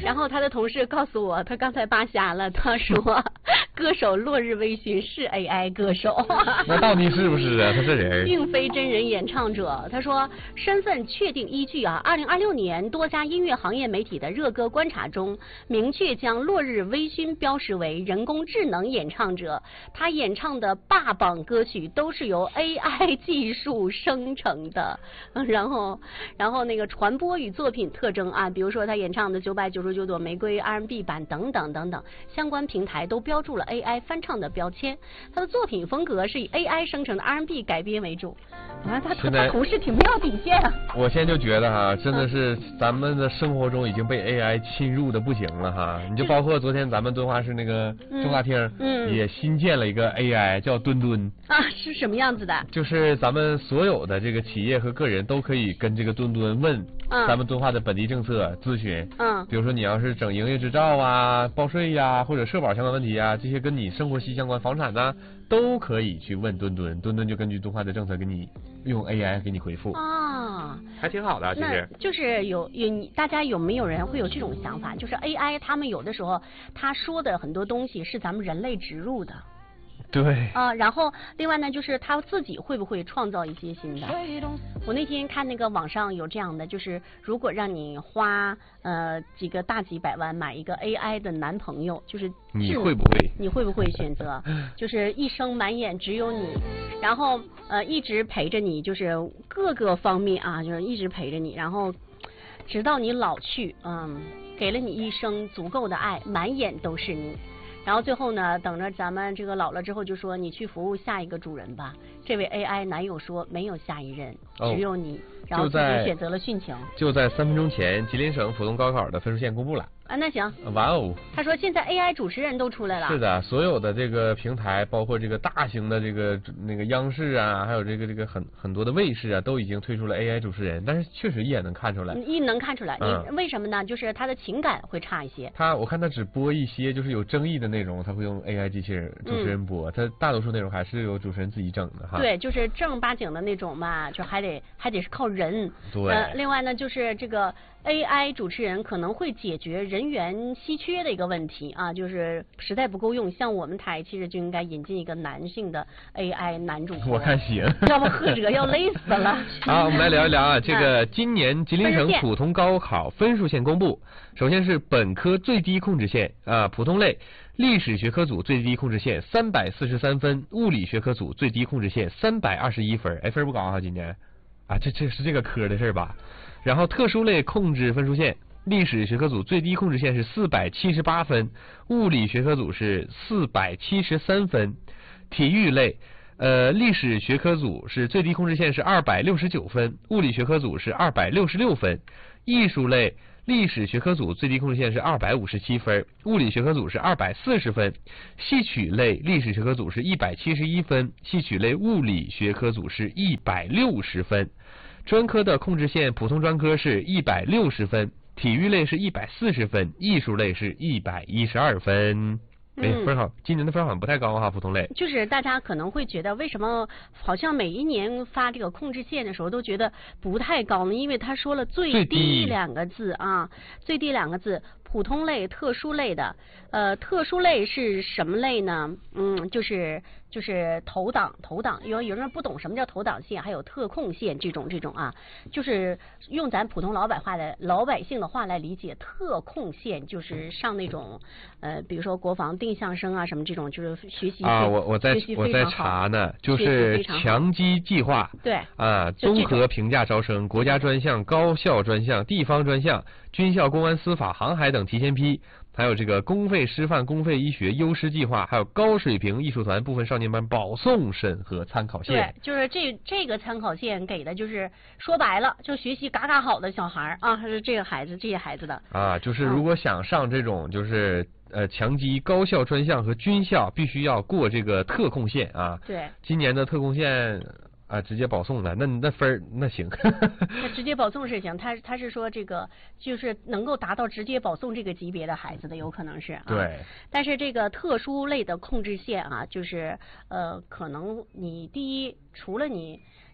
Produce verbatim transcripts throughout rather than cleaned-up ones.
然后他的同事告诉我，他刚才扒瞎了，他说歌手落日微醺是 A I 歌手。 那到底是不是啊？他这人并非真人演唱者。他说身份确定依据啊，二零二六年多家音乐行业媒体的热歌观察中，明确将落日微醺标识为人工智能演唱者。他演唱的霸榜歌曲都是由 A I 技术生成的。然后，然后那个传播与作品特征啊，比如说他演唱的九百九十九朵玫瑰 R and B 版等等等等，相关平台都标注了 A I 翻唱的标签。他的作品风格是以 A I 生成的 R and B 改编为主。啊，他他同事挺没有底线啊。 我现在就觉得哈，真的是咱们的生活中已经被 A I 侵入的不行了哈。你就包括昨天咱们敦化市那个中大厅，嗯，也新建了一个 A I 叫墩墩啊，是什么样子的？ 就是咱们所有的这个企业和个人都可以跟这个墩墩问咱们敦化的本地政策咨询，嗯，比如说你要是整营业执照啊、报税呀、啊，或者社保相关问题啊，这些跟你生活息息相关，房产呢，都可以去问墩墩，墩墩就根据敦化的政策给你用 A I 给你回复啊，还挺好的。其实就是有有大家有没有人会有这种想法，就是 A I 他们有的时候他说的很多东西是咱们人类植入的。 对啊，然后另外呢，就是他自己会不会创造一些新的？我那天看那个网上有这样的，就是如果让你花呃几个大几百万买一个 A I 的男朋友，就是你会不会？ 你会不会选择？就是一生满眼只有你，然后呃一直陪着你，就是各个方面啊，就是一直陪着你，然后直到你老去，嗯，给了你一生足够的爱，满眼都是你。然后最后呢，等着咱们这个老了之后，就说你去服务下一个主人吧。这位 A I 男友说没有下一任， 哦、 只有你，然后自己选择了殉情。 就在三分钟前，吉林省普通高考的分数线公布了。 啊，那行。 哇哦！ 他说现在 A I 主持人都出来了。 是的，所有的这个平台，包括这个大型的这个那个央视啊，还有这个这个很很多的卫视啊，都已经推出了 A I 主持人，但是确实一眼能看出来。 一能看出来，嗯、你为什么呢？就是他的情感会差一些。 他我看他只播一些就是有争议的内容，他会用 A I 机器人主持人播，他、嗯、大多数内容还是由主持人自己整的哈。 对，就是正儿八经的那种嘛，就还得还得是靠人。 对。 呃，另外呢，就是这个 A I 主持人可能会解决人员稀缺的一个问题啊，就是实在不够用，像我们台其实就应该引进一个男性的 A I 男主播。 我看行。 要不或者要累死了。 好，我们来聊一聊啊，这个今年吉林省普通高考分数线公布。首先是本科最低控制线啊，普通类历史学科组最低控制线三百四十三分，物理学科组最低控制线三百二十一分，哎，分不高啊，今年啊，这这是这个科的事吧？然后特殊类控制分数线，历史学科组最低控制线是四百七十八分，物理学科组是四百七十三分，体育类。呃，历史学科组是最低控制线是二百六十九分，物理学科组是二百六十六分，艺术类历史学科组最低控制线是二百五十七分，物理学科组是二百四十分，戏曲类历史学科组是一百七十一分，戏曲类物理学科组是一百六十分，专科的控制线普通专科是一百六十分，体育类是一百四十分，艺术类是一百一十二分。哎，分好，今年的分好像不太高哈，普通类。 就是大家可能会觉得，为什么好像每一年发这个控制线的时候都觉得不太高呢？因为他说了最低两个字啊，最低两个字，普通类、特殊类的。呃，特殊类是什么类呢？嗯，就是就是投档，投档。有有人不懂什么叫投档线，还有特控线这种这种啊，就是用咱普通老百话的老百姓的话来理解，特控线就是上那种呃，比如说国防定向生啊什么这种，就是学习啊，我我在我在查呢，就是强基计划， 对啊，综合评价招生，国家专项、高校专项、地方专项、军校、公安、司法、航海等提前批。还有这个公费师范、公费医学优师计划，还有高水平艺术团部分少年班保送审核参考线。 对，就是这这个参考线给的就是说白了，就学习嘎嘎好的小孩啊，是这个孩子这些孩子的啊，就是如果想上这种就是呃强基高校专项和军校，必须要过这个特控线啊。 对， 今年的特控线。啊，直接保送的，那那分儿那行。 那直接保送是行，他他是说这个就是能够达到直接保送这个级别的孩子的，有可能是啊。 对。 但是这个特殊类的控制线啊，就是呃，可能你第一，除了你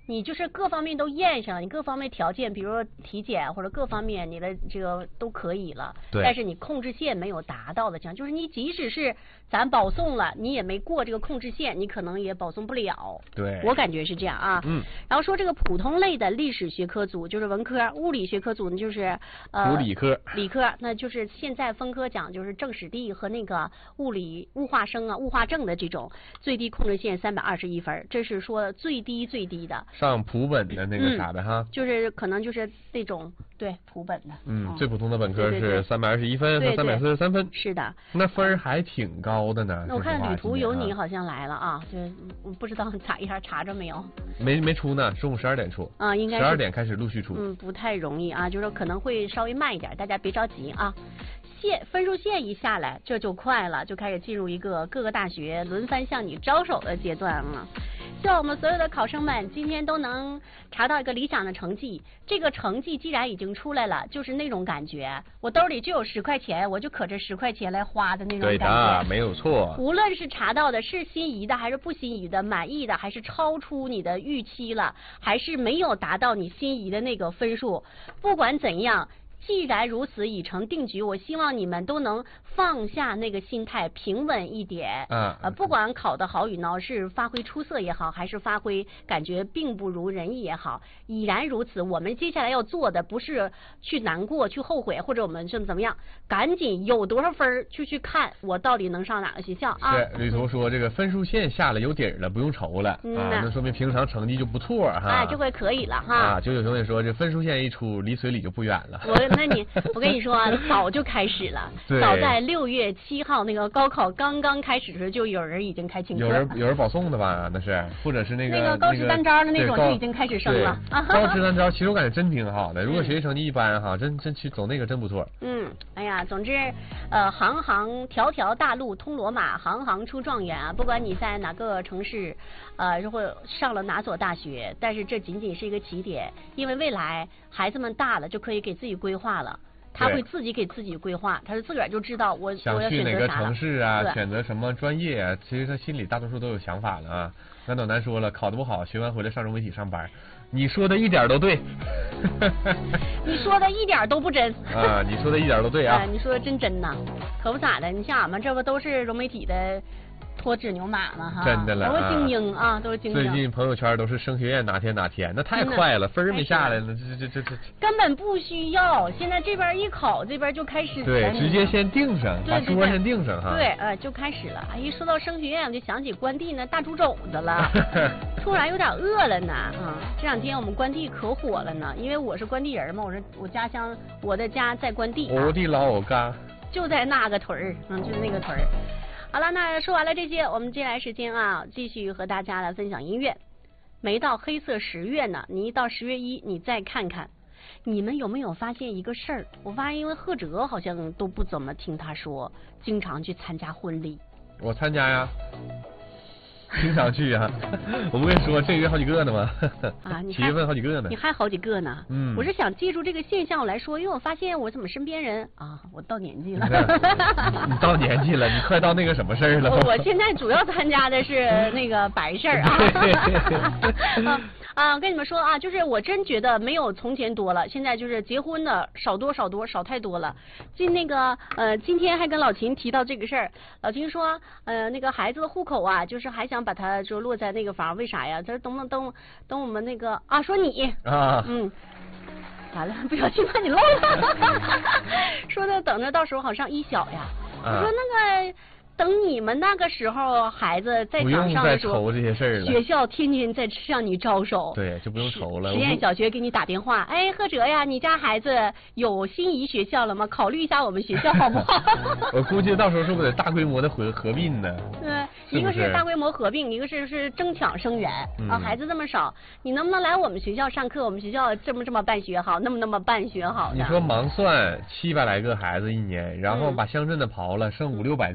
你就是各方面都验上，你各方面条件，比如说体检或者各方面你的这个都可以了， 对。 但是你控制线没有达到的，这样就是你即使是咱保送了，你也没过这个控制线，你可能也保送不了。 对， 我感觉是这样啊。 嗯。 然后说这个普通类的历史学科组就是文科，物理学科组呢就是呃普理科。 理科，那就是现在分科讲就是政史地和那个物理物化生啊、物化政的这种最低控制线三百二十一分，这是说最低最低的。 上普本的那个啥的哈， 嗯、就是可能就是那种对普本的， 嗯， 哦、 最普通的本科是三百二十一分和三百四十三分， 是的， 那分儿还挺高的呢。 那我看旅途有你好像来了啊，就不知道咋样，查着没有？ 没没出呢，中午十二点出啊，应该十二点开始陆续出， 嗯，不太容易啊，就是可能会稍微慢一点，大家别着急啊。线分数线一下来，这就快了，就开始进入一个各个大学轮番向你招手的阶段了。希望我们所有的考生们今天都能查到一个理想的成绩。这个成绩既然已经出来了，就是那种感觉，我兜里就有十块钱，我就可这十块钱来花的那种感觉。 对的，没有错。 无论是查到的是心仪的还是不心仪的，满意的还是超出你的预期了，还是没有达到你心仪的那个分数，不管怎样。既然如此，已成定局，我希望你们都能放下那个心态，平稳一点。 嗯， 呃，不管考得好与孬，是发挥出色也好，还是发挥感觉并不如人意也好，已然如此，我们接下来要做的不是去难过、去后悔，或者我们是怎么样，赶紧有多少分就去看我到底能上哪个学校啊。 是，吕图说这个分数线下了有底儿了，不用愁了、嗯、啊，那说明平常成绩就不错哈。 啊，这回可以了哈。 啊，九九兄弟说这分数线一出，离水里就不远了。 我。那你，我跟你说啊，早就开始了。早在六月七号那个高考刚刚开始时，就有人已经开清课。 有人有人保送的吧？那是，或者是那个那个高职单招的那种就已经开始升了。 高职单招其实我感觉真挺好的，如果学习成绩一般哈，真真去走那个真不错。 嗯，哎呀，总之，呃，行行条条大路通罗马，行行出状元啊！不管你在哪个城市，呃，如果上了哪所大学，但是这仅仅是一个起点，因为未来孩子们大了就可以给自己规划了，他会自己给自己规划，他是自个儿就知道我想我要选择啥了。 去哪个城市啊，选择什么专业啊，其实他心里大多数都有想法了啊。那暖男说了，考得不好，学完回来上融媒体上班，你说的一点都对。 你说的一点都不真啊！你说的一点都对啊！ 啊你说的真真呐，可不咋的，你像俺们这不都是融媒体的。脱脂牛马嘛哈， 真的了， 都是精英啊，都是精英。 最近朋友圈都是升学院哪天哪天，那太快了，分儿没下来呢，这这这这根本不需要。现在这边一考，这边就开始对，直接先定上，把桌先定上哈。 对，呃，就开始了。哎，一说到升学院，我就想起关帝那大猪肘子了，突然有点饿了呢。啊，这两天我们关帝可火了呢，因为我是关帝人嘛，我是我家乡，我的家在关帝。 我的老家就在那个屯儿，嗯，就是那个屯儿。好了，那说完了这些，我们接下来时间啊，继续和大家来分享音乐。没到黑色十月呢，你一到十月一，你再看看，你们有没有发现一个事儿？我发现，因为贺哲好像都不怎么听他说，经常去参加婚礼。 我参加呀。经常去啊，我不跟你说，这个月好几个呢吗？ 啊，你七月份好几个呢。 你还好几个呢。 嗯。 我是想借助这个现象来说，因为我发现我怎么身边人啊，我到年纪了。 你到年纪了，你快到那个什么事儿了？ 我现在主要参加的是那个白事儿啊。啊，跟你们说啊，就是我真觉得没有从前多了，现在就是结婚的少多少多少太多了。今那个呃，今天还跟老秦提到这个事儿，老秦说呃，那个孩子的户口啊，就是还想把他就落在那个房，为啥呀？他说等等等等我们那个啊，说你啊， 嗯，完了，不小心把你漏了。说的等着到时候好上一小呀，我说那个。等你们那个时候孩子在场上的时候， 不用再愁这些事儿了。 学校天天在向你招手， 对，就不用愁了。 实验小学给你打电话，哎，贺哲呀，你家孩子有心仪学校了吗？考虑一下我们学校好不好？ 我估计到时候是不是得大规模的合合并呢？ 对，一个是大规模合并，一个是是争抢生源、嗯、啊，孩子这么少，你能不能来我们学校上课？我们学校这么这么办学好，那么那么办学好的。 你说盲算七百来个孩子一年，然后把乡镇的刨了，剩五六百个。 嗯。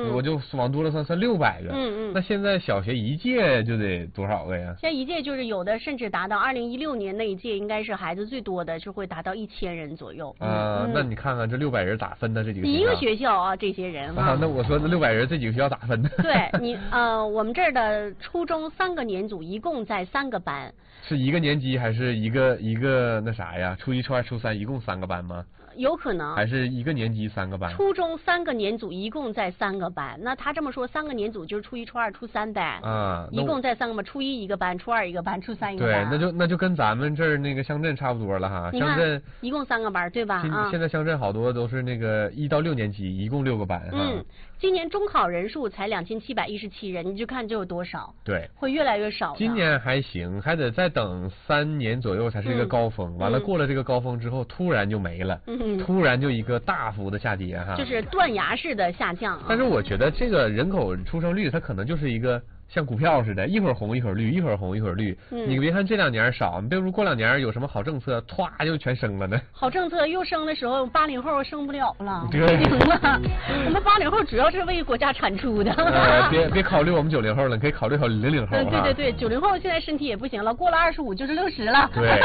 我就往多了算算六百个。 嗯嗯。 那现在小学一届就得多少个呀？ 现在一届就是有的甚至达到二零一六年那一届，应该是孩子最多的，就会达到一千人左右。 啊、嗯，那你看看这六百人咋分的？这几个学校？ 一个学校啊，这些人啊。 啊，那我说这六百人这几个学校咋分的？ 对你呃，我们这儿的初中三个年组一共在三个班。 是一个年级还是一个一个那啥呀？初一、初二、初三一共三个班吗？ 有可能。 还是一个年级三个班？ 初中三个年组一共在三个班，那他这么说，三个年组就是初一、初二、初三呗。 啊。 一共在三个班，初一一个班，初二一个班，初三一个班。对，那就那就跟咱们这儿那个乡镇差不多了哈。乡镇一共三个班，对吧？啊。 现在乡镇好多都是那个一到六年级，一共六个班哈。 嗯。今年中考人数才两千七百一十七人，你就看这有多少？ 对。 会越来越少。 今年还行，还得再等三年左右才是一个高峰。嗯、完了，过了这个高峰之后，突然就没了。嗯。突然就一个大幅的下跌哈。 就是断崖式的下降、啊。 但是我觉得这个人口出生率，它可能就是一个像股票似的，一会儿红一会儿绿，一会儿红一会儿绿。嗯。你别看这两年少，你别说过两年有什么好政策，唰就全升了呢。 好政策又升的时候，八零后升不了了。 对。 我们八零后主要是为国家产出的。 呃，别别考虑我们九零后了，可以考虑考虑零零后。 对对对，九零后现在身体也不行了，过了二十五就是六十了。 对。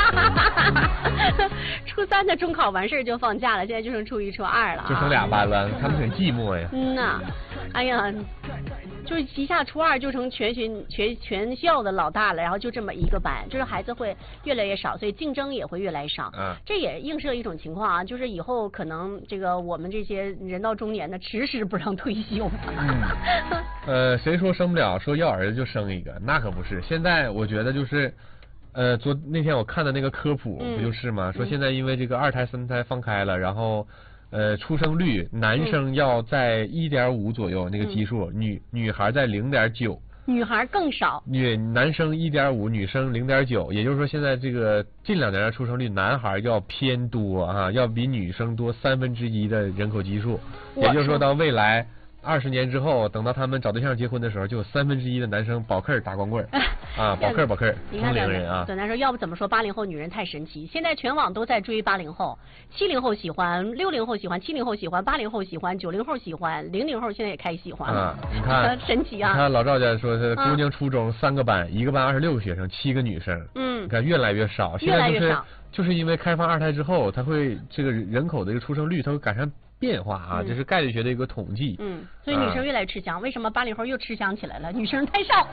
初三的中考完事儿就放假了，现在就剩初一、初二了、啊。 就剩俩班了，他们挺寂寞呀。 嗯呐，哎呀。就是一下初二就成全学全全校的老大了，然后就这么一个班，就是孩子会越来越少，所以竞争也会越来越少。嗯，这也映射一种情况啊，就是以后可能这个我们这些人到中年的迟迟不让退休。 嗯，呃，谁说生不了，说要儿子就生一个，那可不是。现在我觉得就是。呃，昨那天我看的那个科普不就是吗？嗯、说现在因为这个二胎、三胎放开了，然后。呃，出生率男生要在一点五左右、嗯、那个基数，女女孩在零点九， 女孩更少。 女男生一点五，女生零点九，也就是说现在这个近两年的出生率，男孩要偏多啊，要比女生多三分之一的人口基数，也就是说到未来。二十年之后，等到他们找对象结婚的时候，就有三分之一的男生保克打光棍啊，保克保克，同龄人啊。 短男说，要不怎么说八零后女人太神奇？现在全网都在追八零后，七零后喜欢，六零后喜欢，七零后喜欢，八零后喜欢，九零后喜欢，零零后现在也开始喜欢了。 啊，你看， 神奇啊！ 你看老赵家说是姑娘初中三个班，一个班二十六个学生，七个女生。嗯，你看越来越少，现在就是就是因为开放二胎之后，它会这个人口的一个出生率，它会改善。变化啊，这是概率学的一个统计。 嗯，所以女生越来越吃香。啊、为什么八零后又吃香起来了？女生太少。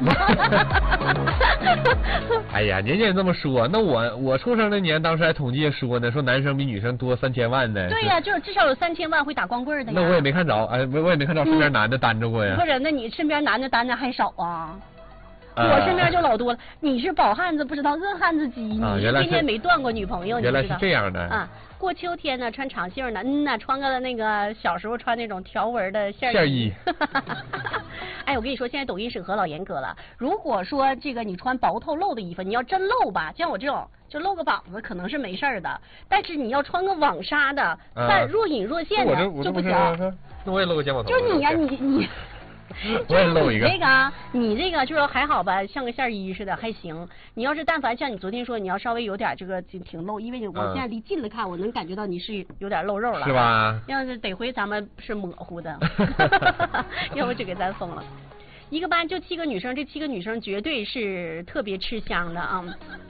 哎呀，年年这么说，那我我出生那年，当时还统计说呢，说男生比女生多三千万呢。 对呀、啊，就是至少有三千万会打光棍的呀。 那我也没看着，哎，我我也没看着身边男的单着过呀。 不是，那你身边男的单着还少啊？我身边就老多了，你是饱汉子不知道饿汉子饥，你是天天没断过女朋友， 原来是这样的啊。过秋天呢，穿长袖呢，嗯呐，穿个那个小时候穿那种条纹的线线衣。 哎，我跟你说，现在抖音审核老严格了。如果说这个你穿薄透露的衣服，你要真露吧，像我这种就露个膀子可能是没事的，但是你要穿个网纱的，但若隐若现的就不行。 那我也露个肩膀头。 就是你呀、啊，你你。 我也露一个。 你这个，你这个就是还好吧，像个线衣似的还行。你要是但凡像你昨天说，你要稍微有点这个挺露，因为我现在离近了看，我能感觉到你是有点露肉了， 是吧？ 要是得回咱们是模糊的，要不就给咱封了。一个班就七个女生，这七个女生绝对是特别吃香的啊。